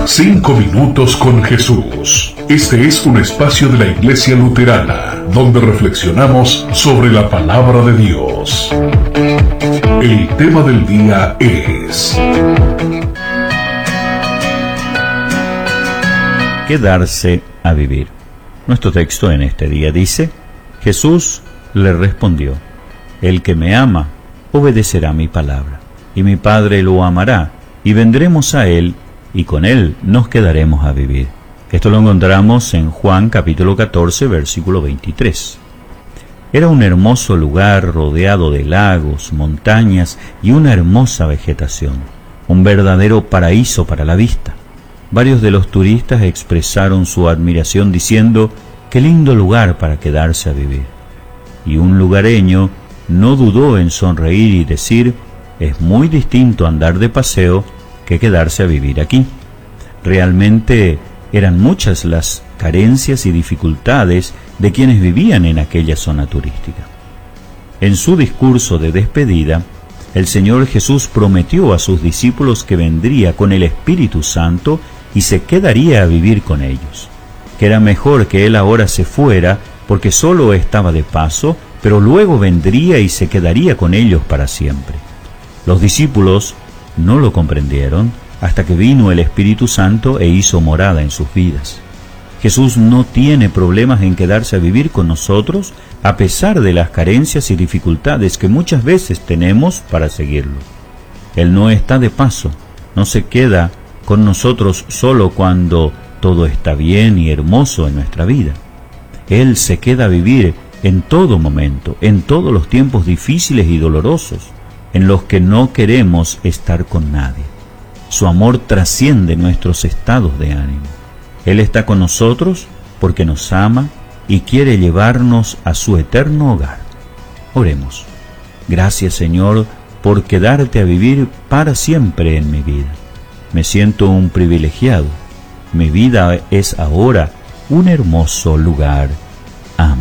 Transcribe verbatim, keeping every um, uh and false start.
Cinco minutos con Jesús. Este es un espacio de la Iglesia Luterana, donde reflexionamos sobre la palabra de Dios. El tema del día es... quedarse a vivir. Nuestro texto en este día dice: Jesús le respondió: el que me ama, obedecerá mi palabra, y mi Padre lo amará, y vendremos a él, y con él nos quedaremos a vivir. Esto lo encontramos en Juan capítulo catorce, versículo veintitrés. Era un hermoso lugar rodeado de lagos, montañas y una hermosa vegetación, un verdadero paraíso para la vista. Varios de los turistas expresaron su admiración diciendo: qué lindo lugar para quedarse a vivir. Y un lugareño no dudó en sonreír y decir: es muy distinto andar de paseo que quedarse a vivir aquí. Realmente eran muchas las carencias y dificultades de quienes vivían en aquella zona turística. En su discurso de despedida, el Señor Jesús prometió a sus discípulos que vendría con el Espíritu Santo y se quedaría a vivir con ellos, que era mejor que Él ahora se fuera porque solo estaba de paso, pero luego vendría y se quedaría con ellos para siempre. Los discípulos no lo comprendieron hasta que vino el Espíritu Santo e hizo morada en sus vidas. Jesús no tiene problemas en quedarse a vivir con nosotros a pesar de las carencias y dificultades que muchas veces tenemos para seguirlo. Él no está de paso, no se queda con nosotros solo cuando todo está bien y hermoso en nuestra vida. Él se queda a vivir en todo momento, en todos los tiempos difíciles y dolorosos, en los que no queremos estar con nadie. Su amor trasciende nuestros estados de ánimo. Él está con nosotros porque nos ama y quiere llevarnos a su eterno hogar. Oremos. Gracias, Señor, por quedarte a vivir para siempre en mi vida. Me siento un privilegiado. Mi vida es ahora un hermoso lugar